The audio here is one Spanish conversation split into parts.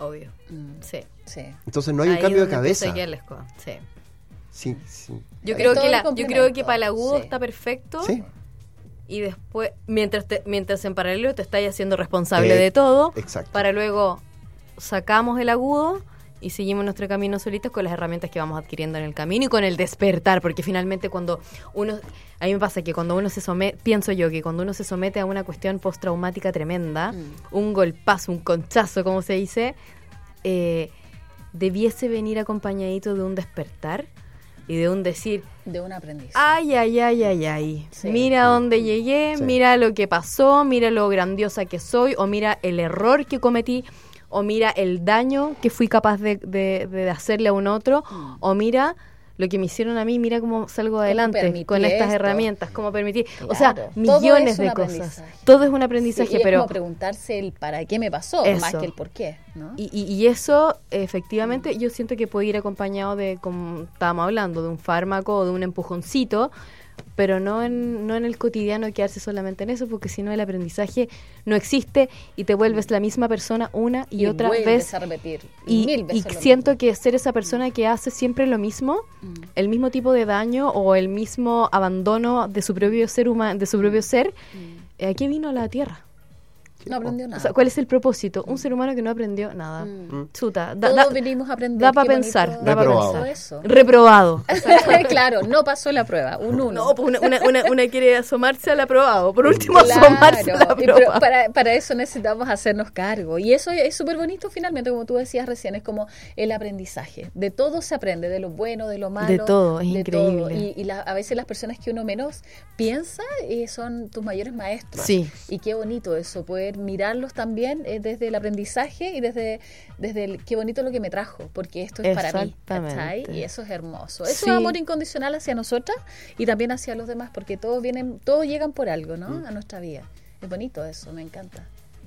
Obvio. Sí. Entonces no hay un cambio de cabeza. Sí. Sí. Yo creo que para el agudo está perfecto. Sí. Y después, mientras en paralelo te estás haciendo responsable de todo, exacto. Para luego sacamos el agudo y seguimos nuestro camino solitos con las herramientas que vamos adquiriendo en el camino y con el despertar, porque finalmente cuando uno, a mí me pasa que cuando uno se somete, pienso yo que cuando uno se somete a una cuestión postraumática tremenda, un golpazo, un conchazo, como se dice, debiese venir acompañadito de un despertar y de un decir, de un aprendizaje. Ay. Sí. Mira dónde llegué, mira lo que pasó, mira lo grandiosa que soy, o mira el error que cometí, o mira el daño que fui capaz de hacerle a un otro, o mira lo que me hicieron a mí, mira cómo salgo adelante con estas herramientas, cómo permitir, claro, o sea, millones de cosas. Todo es un aprendizaje, pero es como preguntarse el para qué me pasó, más que el por qué, ¿no? Y eso, efectivamente, yo siento que puede ir acompañado de, como estábamos hablando, de un fármaco o de un empujoncito, pero no en el cotidiano quedarse solamente en eso, porque si no el aprendizaje no existe y te vuelves la misma persona una y otra vez a repetir y siento que ser esa persona que hace siempre lo mismo, el mismo tipo de daño o el mismo abandono de su propio ser humano, de su propio ser, ¿a qué vino a la Tierra? No aprendió nada. O sea, ¿cuál es el propósito? Un ser humano que no aprendió nada. Chuta. Todos venimos a aprender. Da para pensar. Reprobado. Reprobado. Claro, no pasó la prueba. Un 1. No, pues una quiere asomarse al aprobado. Por último, asomarse al aprobado. Pero para eso necesitamos hacernos cargo. Y eso es súper bonito finalmente, como tú decías recién. Es como el aprendizaje. De todo se aprende. De lo bueno, de lo malo. De todo, es increíble. Todo. Y a veces las personas que uno menos piensa son tus mayores maestros. Sí. Y qué bonito eso, poder mirarlos también desde el aprendizaje y desde el qué bonito lo que me trajo, porque esto es para mí, ¿cachai? Y eso es hermoso. Eso es amor incondicional hacia nosotras y también hacia los demás, porque todos llegan por algo, ¿no? A nuestra vida. Es bonito eso, me encanta.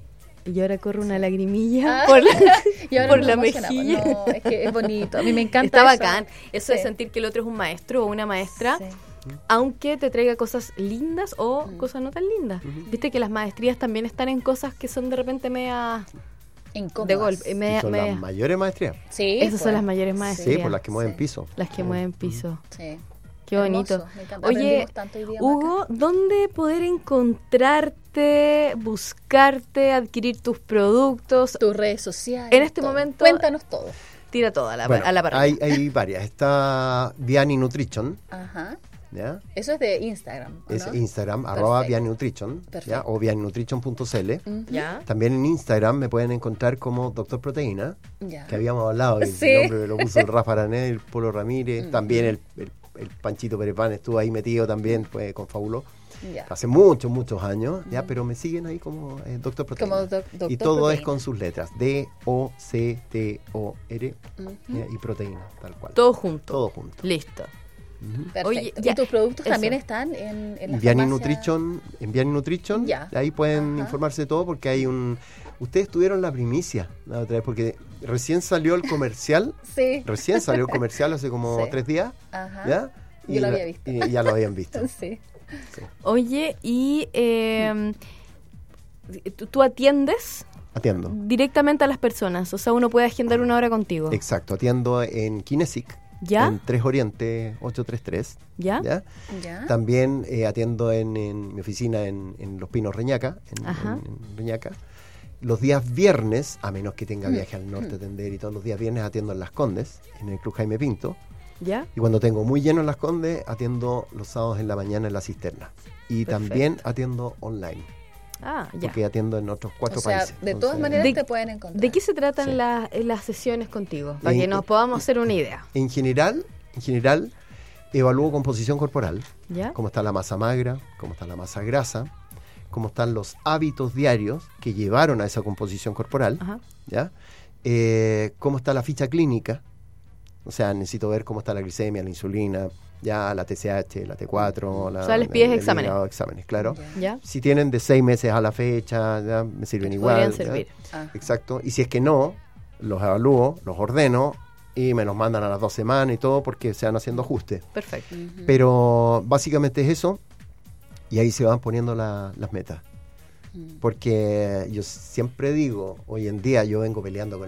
Y ahora corre una lagrimilla por la mejilla. No, es que es bonito. A mí me encanta. Está bacán. Eso de sentir que el otro es un maestro o una maestra. Sí. Aunque te traiga cosas lindas o cosas no tan lindas. Viste que las maestrías también están en cosas que son de repente media de golpe. Son las mayores maestrías. Sí, esas son las mayores maestrías. Sí, por las que mueven piso. Las que mueven piso. Sí. Qué bonito. Oye, Hugo, ¿dónde poder encontrarte, buscarte, adquirir tus productos? Tus redes sociales. En este momento. Cuéntanos todo. Tira todo a la parrilla. Hay varias. Está Viani Nutrition. Ajá. ¿Ya? Eso es de Instagram, ¿o es no? Instagram, @vianinutrition, ¿ya? O vianinutrition.cl. ¿Ya? También en Instagram me pueden encontrar como Dr. Proteína, que habíamos hablado, sí. El nombre lo puso el Rafa Aranel, el Polo Ramírez, también el Panchito Perepán estuvo ahí metido también, fue confabuló. Hace muchos años, ya, pero me siguen ahí como Dr. Proteína. Y todo Proteína. Es con sus letras, DOCTOR y proteína, tal cual. Todo junto. Todo junto. Listo. Perfecto. Oye, ¿y tus productos también están en la Viani Nutrition, en Viani Nutrition, ahí pueden informarse de todo porque hay ustedes tuvieron la primicia la otra vez porque recién salió el comercial. Sí. Recién salió el comercial hace como 3 días. ¿Ya? Yo lo había visto. Y ya lo habían visto. Sí. Oye, y ¿tú atiendes? Atiendo. Directamente a las personas, o sea, uno puede agendar una hora contigo. Exacto, atiendo en Kinesic. ¿Ya? En 3 Oriente 833. ¿Ya? ¿Ya? También atiendo en mi oficina en Los Pinos Reñaca, en Reñaca. Los días viernes, a menos que tenga viaje al norte a atender y todos los días viernes atiendo en Las Condes, en el Club Jaime Pinto. ¿Ya? Y cuando tengo muy lleno en Las Condes, atiendo los sábados en la mañana en La Cisterna. Y también atiendo online. Ya. Porque atiendo en otros 4 países. De todas maneras te pueden encontrar. ¿De qué se tratan las sesiones contigo? Para que nos podamos hacer una idea. En general, evalúo composición corporal. ¿Ya? Cómo está la masa magra, cómo está la masa grasa, cómo están los hábitos diarios que llevaron a esa composición corporal. ¿Ya? Cómo está la ficha clínica. O sea, necesito ver cómo está la glicemia, la insulina, ya la TSH, la T4. O sea, les pides exámenes. Exámenes, claro. ¿Ya? Si tienen de 6 meses a la fecha, ya me sirven igual. Podrían servir. Exacto. Y si es que no, los evalúo, los ordeno y me los mandan a las 2 semanas y todo porque se van haciendo ajustes. Perfecto. Pero básicamente es eso y ahí se van poniendo las metas. Porque yo siempre digo, hoy en día yo vengo peleando con